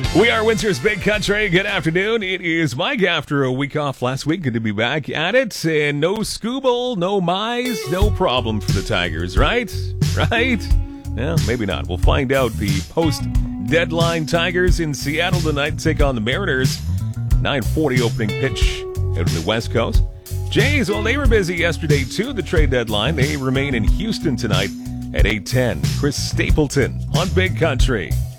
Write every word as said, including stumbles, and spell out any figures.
We are Windsor's Big Country. Good afternoon. It is Mike after a week off last week. Good to be back at it. And no Scooble, no Mize, no problem for the Tigers, right? Right? Well, maybe not. We'll find out. The post-deadline Tigers in Seattle tonight take on the Mariners. nine forty opening pitch out in the West Coast. Jays, well, they were busy yesterday, too, the trade deadline. They remain in Houston tonight at eight ten. Chris Stapleton on Big Country.